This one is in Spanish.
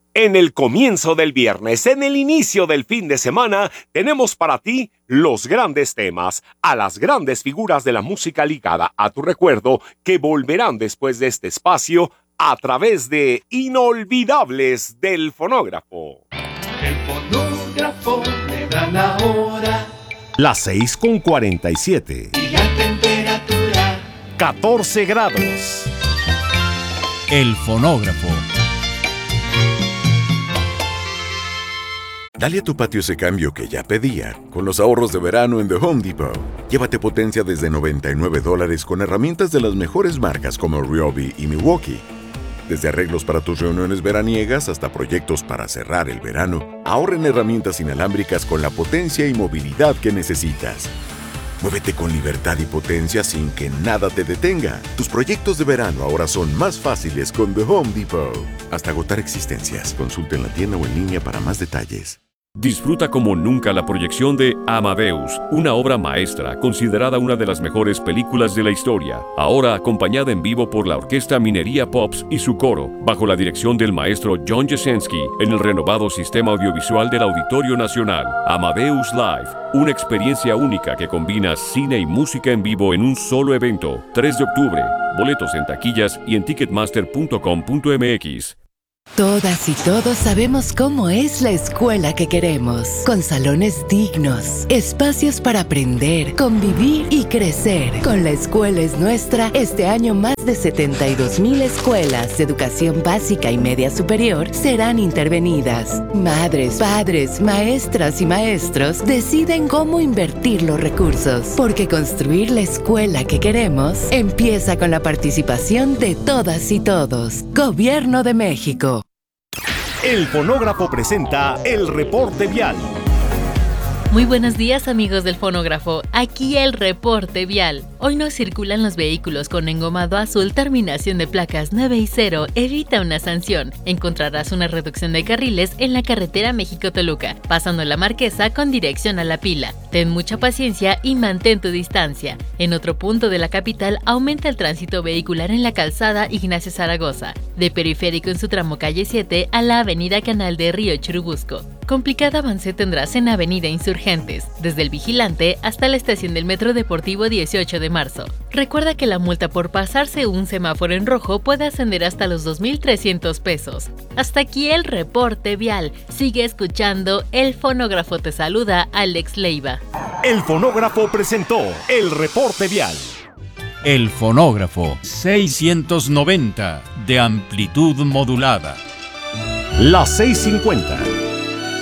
En el comienzo del viernes, en el inicio del fin de semana, tenemos para ti los grandes temas, a las grandes figuras de la música ligada a tu recuerdo que volverán después de este espacio a través de Inolvidables del Fonógrafo. El fonógrafo me da la hora. Las 6:47. Y la temperatura 14 grados. El fonógrafo. Dale a tu patio ese cambio que ya pedía, con los ahorros de verano en The Home Depot. Llévate potencia desde $99 con herramientas de las mejores marcas como Ryobi y Milwaukee. Desde arreglos para tus reuniones veraniegas hasta proyectos para cerrar el verano, ahorra en herramientas inalámbricas con la potencia y movilidad que necesitas. Muévete con libertad y potencia sin que nada te detenga. Tus proyectos de verano ahora son más fáciles con The Home Depot. Hasta agotar existencias. Consulta en la tienda o en línea para más detalles. Disfruta como nunca la proyección de Amadeus, una obra maestra considerada una de las mejores películas de la historia, ahora acompañada en vivo por la Orquesta Minería Pops y su coro, bajo la dirección del maestro John Jasenski en el renovado sistema audiovisual del Auditorio Nacional. Amadeus Live, una experiencia única que combina cine y música en vivo en un solo evento. 3 de octubre, boletos en taquillas y en ticketmaster.com.mx. Todas y todos sabemos cómo es la escuela que queremos, con salones dignos, espacios para aprender, convivir y crecer. Con La Escuela es Nuestra, este año más de 72,000 escuelas de educación básica y media superior serán intervenidas. Madres, padres, maestras y maestros deciden cómo invertir los recursos, porque construir la escuela que queremos empieza con la participación de todas y todos. Gobierno de México. El Fonógrafo presenta el reporte vial. Muy buenos días, amigos del Fonógrafo. Aquí el reporte vial. Hoy no circulan los vehículos con engomado azul terminación de placas 9 y 0. Evita una sanción. Encontrarás una reducción de carriles en la carretera México-Toluca, pasando la Marquesa con dirección a La Pila. Ten mucha paciencia y mantén tu distancia. En otro punto de la capital aumenta el tránsito vehicular en la calzada Ignacio Zaragoza, de Periférico en su tramo calle 7 a la avenida Canal de Río Churubusco. Complicado avance tendrás en avenida Insurgentes, desde el Vigilante hasta la estación del Metro Deportivo 18 de marzo. Recuerda que la multa por pasarse un semáforo en rojo puede ascender hasta los 2,300 pesos. Hasta aquí el reporte vial. Sigue escuchando El Fonógrafo. Te saluda Alex Leiva. El Fonógrafo presentó el reporte vial. El fonógrafo 690 de amplitud modulada. Las 6:50.